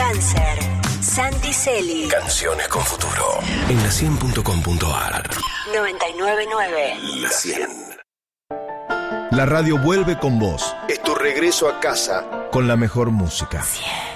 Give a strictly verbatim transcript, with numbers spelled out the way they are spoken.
Cáncer. Santi Celi. Canciones con futuro. En la cien punto com punto ar. noventa y nueve punto nueve. La cien. La radio vuelve con vos. Es tu regreso a casa. Con la mejor música. cien.